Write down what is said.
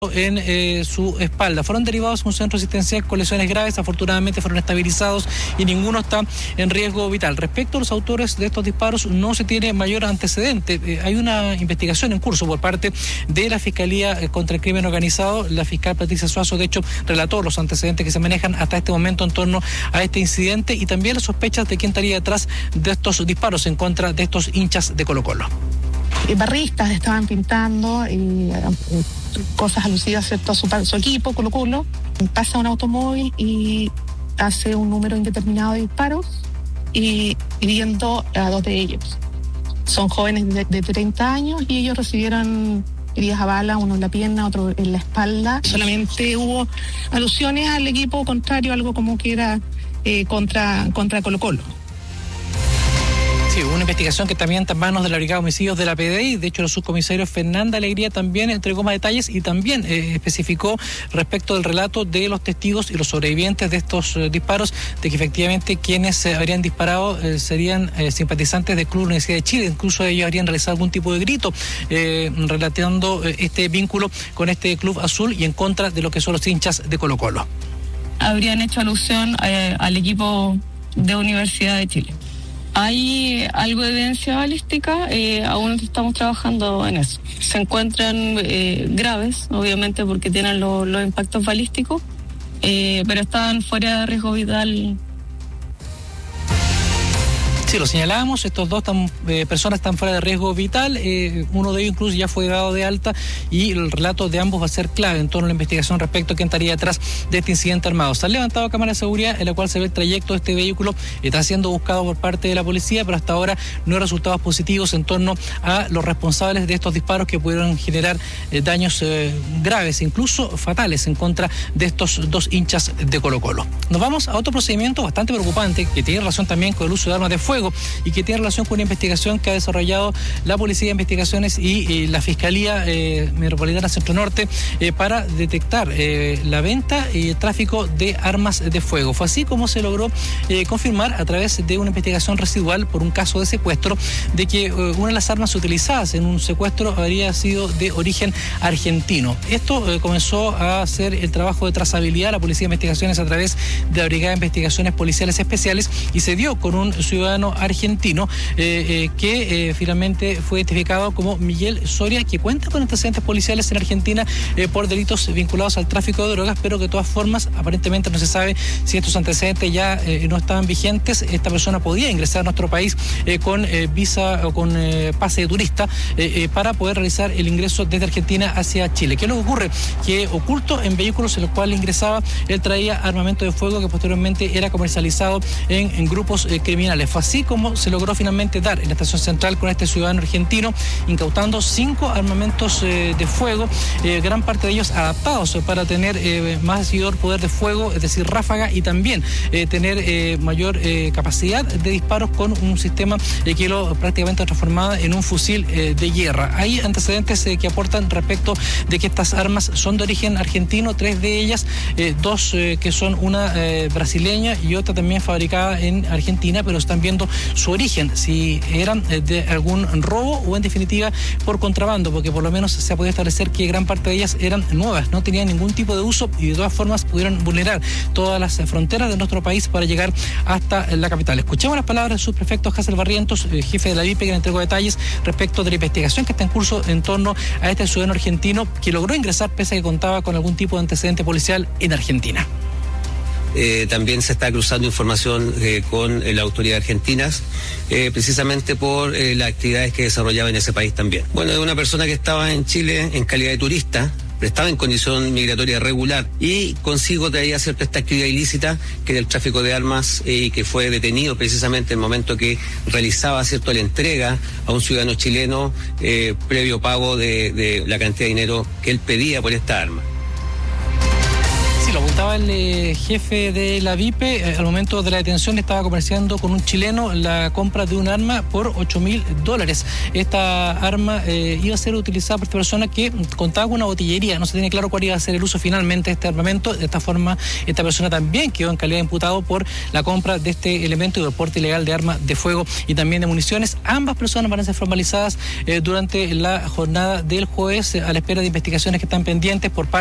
en su espalda. Fueron derivados a un centro asistencial con lesiones graves, afortunadamente fueron estabilizados y ninguno está en riesgo vital. Respecto a los autores de estos disparos, no se tiene mayor antecedente. Hay una investigación en curso por parte de la Fiscalía contra el Crimen Organizado. La fiscal Patricia Suazo, de hecho, relató los antecedentes que se manejan hasta este momento en torno a este incidente y también las sospechas de quién estaría detrás de estos disparos en contra de estos hinchas de Colo-Colo. Barristas estaban pintando cosas alusivas, ¿cierto?, a su equipo, Colo-Colo. Pasa un automóvil y hace un número indeterminado de disparos y hiriendo a dos de ellos. Son jóvenes de 30 años y ellos recibieron heridas a bala, uno en la pierna, otro en la espalda. Solamente hubo alusiones al equipo contrario, algo como que era contra Colo-Colo. Sí, hubo una investigación que también está en manos de la Brigada de Homicidios de la PDI. De hecho, el subcomisario Fernanda Alegría también entregó más detalles y también especificó respecto del relato de los testigos y los sobrevivientes de estos disparos, de que efectivamente quienes habrían disparado serían simpatizantes del Club Universidad de Chile. Incluso ellos habrían realizado algún tipo de grito relatando este vínculo con este club azul y en contra de lo que son los hinchas de Colo-Colo. Habrían hecho alusión al equipo de Universidad de Chile. Hay algo de evidencia balística, aún estamos trabajando en eso. Se encuentran graves, obviamente, porque tienen los impactos balísticos, pero están fuera de riesgo vital. Sí, lo señalábamos, estos dos personas están fuera de riesgo vital, uno de ellos incluso ya fue dado de alta y el relato de ambos va a ser clave en torno a la investigación respecto a quién estaría detrás de este incidente armado. Se han levantado cámaras de seguridad en la cual se ve el trayecto de este vehículo, está siendo buscado por parte de la policía, pero hasta ahora no hay resultados positivos en torno a los responsables de estos disparos que pudieron generar daños graves, incluso fatales, en contra de estos dos hinchas de Colo-Colo. Nos vamos a otro procedimiento bastante preocupante que tiene relación también con el uso de armas de fuego y que tiene relación con una investigación que ha desarrollado la Policía de Investigaciones y la Fiscalía Metropolitana Centro Norte para detectar la venta y el tráfico de armas de fuego. Fue así como se logró confirmar a través de una investigación residual por un caso de secuestro de que una de las armas utilizadas en un secuestro habría sido de origen argentino. Esto comenzó a hacer el trabajo de trazabilidad de la Policía de Investigaciones a través de la Brigada de Investigaciones Policiales Especiales y se dio con un ciudadano argentino que finalmente fue identificado como Miguel Soria, que cuenta con antecedentes policiales en Argentina por delitos vinculados al tráfico de drogas, pero que de todas formas aparentemente no se sabe si estos antecedentes ya no estaban vigentes. Esta persona podía ingresar a nuestro país con visa o con pase de turista para poder realizar el ingreso desde Argentina hacia Chile. ¿Qué es lo que ocurre? Que oculto en vehículos en los cuales ingresaba, él traía armamento de fuego que posteriormente era comercializado en grupos criminales. Fue así como se logró finalmente dar en la estación central con este ciudadano argentino, incautando 5 armamentos de fuego, gran parte de ellos adaptados para tener mayor poder de fuego, es decir, ráfaga, y también tener mayor capacidad de disparos con un sistema que lo prácticamente transformado en un fusil de guerra. Hay antecedentes que aportan respecto de que estas armas son de origen argentino, 3 de ellas, 2 que son una brasileña y otra también fabricada en Argentina, pero están viendo su origen, si eran de algún robo o en definitiva por contrabando, porque por lo menos se ha podido establecer que gran parte de ellas eran nuevas, no tenían ningún tipo de uso y de todas formas pudieron vulnerar todas las fronteras de nuestro país para llegar hasta la capital. Escuchemos las palabras del subprefecto Hazel Barrientos, jefe de la VIP, que le entregó detalles respecto de la investigación que está en curso en torno a este ciudadano argentino que logró ingresar pese a que contaba con algún tipo de antecedente policial en Argentina. También se está cruzando información con las autoridades argentinas, precisamente por las actividades que desarrollaba en ese país también. Bueno, es una persona que estaba en Chile en calidad de turista, estaba en condición migratoria regular y consigo traía cierta esta actividad ilícita que era el tráfico de armas y que fue detenido precisamente en el momento que realizaba la entrega a un ciudadano chileno previo pago de la cantidad de dinero que él pedía por esta arma. Sí, lo apuntaba el jefe de la VIPE. Al momento de la detención estaba comerciando con un chileno la compra de un arma por $8.000. Esta arma iba a ser utilizada por esta persona que contaba con una botillería. No se tiene claro cuál iba a ser el uso finalmente de este armamento. De esta forma, esta persona también quedó en calidad de imputado por la compra de este elemento y del porte ilegal de armas de fuego y también de municiones. Ambas personas van a ser formalizadas durante la jornada del jueves a la espera de investigaciones que están pendientes por parte